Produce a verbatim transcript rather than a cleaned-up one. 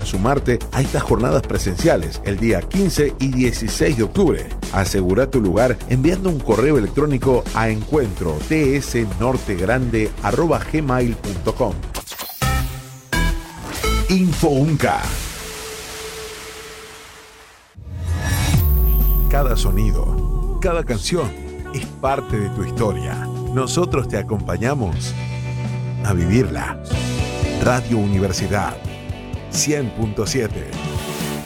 sumarte a estas jornadas presenciales el día quince y dieciséis de octubre. Asegura tu lugar enviando un correo electrónico a encuentro tsnortegrande arroba gmail punto com. InfoUnca. Cada sonido, cada canción es parte de tu historia. Nosotros te acompañamos a vivirla. Radio Universidad cien punto siete.